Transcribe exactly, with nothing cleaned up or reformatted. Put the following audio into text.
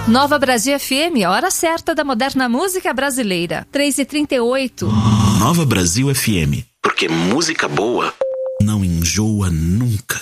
Nova Brasil F M, hora certa da moderna música brasileira. três e trinta e oito. Nova Brasil F M, porque música boa não enjoa nunca.